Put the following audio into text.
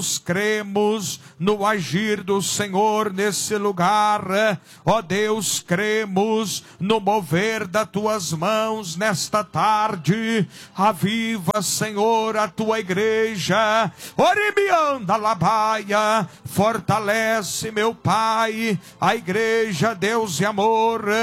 cremos no agir do Senhor nesse lugar. Ó Deus, cremos no mover das tuas mãos nesta tarde. Aviva, Senhor, a tua igreja. Orimianda labaia. Fortalece, meu Pai, a igreja, Deus e amor.